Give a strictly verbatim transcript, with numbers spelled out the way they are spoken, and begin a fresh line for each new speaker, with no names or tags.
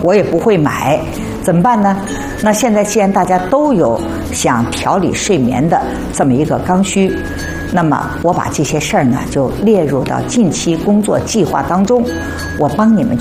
我也不会买，怎么办呢？那现在既然大家都有想调理睡眠的这么一个刚需，那么我把这些事儿呢就列入到近期工作计划当中，我帮你们去